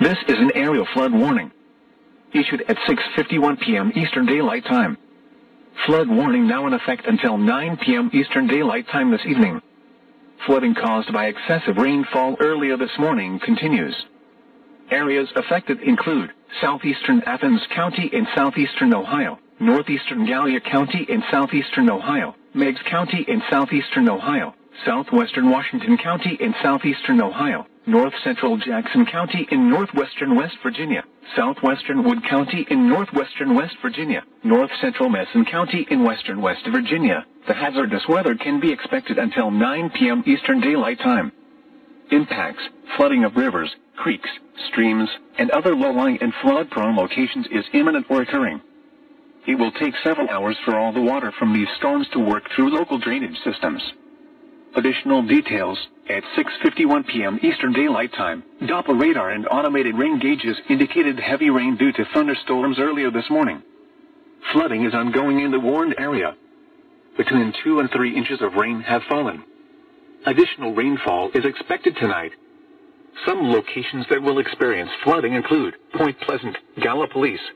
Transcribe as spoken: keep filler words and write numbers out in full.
This is an aerial flood warning issued at six fifty-one p m Eastern Daylight Time. Flood warning now in effect until nine p m Eastern Daylight Time this evening. Flooding caused by excessive rainfall earlier this morning continues. Areas affected include southeastern Athens County in southeastern Ohio, northeastern Gallia County in southeastern Ohio, Meigs County in southeastern Ohio, southwestern Washington County in southeastern Ohio, north central Jackson County in northwestern West Virginia, southwestern Wood County in northwestern West Virginia, north central Mason County in western West Virginia. The hazardous weather can be expected until nine p m Eastern Daylight Time. Impacts: flooding of rivers, creeks, streams, and other low-lying and flood-prone locations is imminent or occurring. It will take several hours for all the water from these storms to work through local drainage systems. Additional details: at six fifty-one p m Eastern Daylight Time, Doppler radar and automated rain gauges indicated heavy rain due to thunderstorms earlier this morning. Flooding is ongoing in the warned area. Between two and three inches of rain have fallen. Additional rainfall is expected tonight. Some locations that will experience flooding include Point Pleasant, Gallipolis,